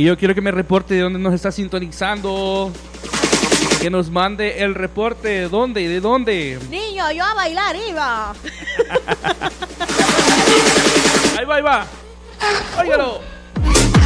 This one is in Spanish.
Y yo quiero que me reporte de dónde nos está sintonizando. Que nos mande el reporte. ¿De dónde? ¿De dónde? Niño, yo a bailar iba. Ahí va, ahí va. Óigalo.